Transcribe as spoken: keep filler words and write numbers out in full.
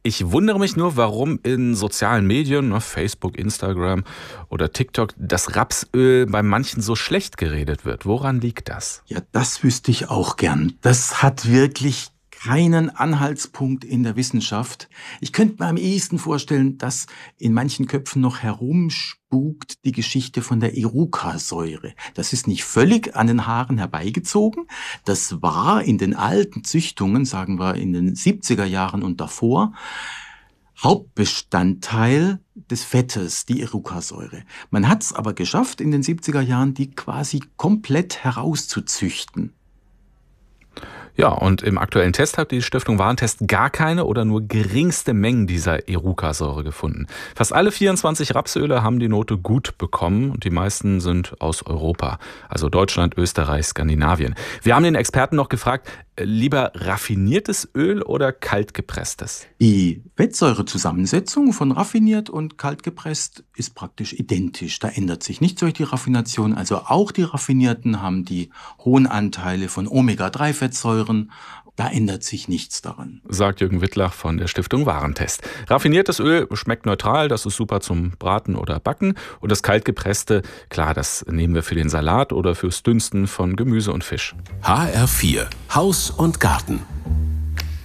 Ich wundere mich nur, warum in sozialen Medien, ne, Facebook, Instagram oder TikTok, das Rapsöl bei manchen so schlecht geredet wird. Woran liegt das? Ja, das wüsste ich auch gern. Das hat wirklich keinen Anhaltspunkt in der Wissenschaft. Ich könnte mir am ehesten vorstellen, dass in manchen Köpfen noch herumspukt die Geschichte von der Iruka-Säure. Das ist nicht völlig an den Haaren herbeigezogen. Das war in den alten Züchtungen, sagen wir in den siebziger Jahren und davor, Hauptbestandteil des Fettes, die Iruka-Säure. Man hat es aber geschafft, in den siebziger Jahren die quasi komplett herauszuzüchten. Ja, und im aktuellen Test hat die Stiftung Warentest gar keine oder nur geringste Mengen dieser Iruka-Säure gefunden. Fast alle vierundzwanzig Rapsöle haben die Note gut bekommen und die meisten sind aus Europa, also Deutschland, Österreich, Skandinavien. Wir haben den Experten noch gefragt, lieber raffiniertes Öl oder kaltgepresstes? Die Fettsäurezusammensetzung von raffiniert und kaltgepresst ist praktisch identisch. Da ändert sich nichts durch die Raffination. Also auch die raffinierten haben die hohen Anteile von Omega drei Fettsäuren. Da ändert sich nichts daran. Sagt Jürgen Wittlach von der Stiftung Warentest. Raffiniertes Öl schmeckt neutral, das ist super zum Braten oder Backen. Und das kaltgepresste, klar, das nehmen wir für den Salat oder fürs Dünsten von Gemüse und Fisch. H R vier, Haus und Garten.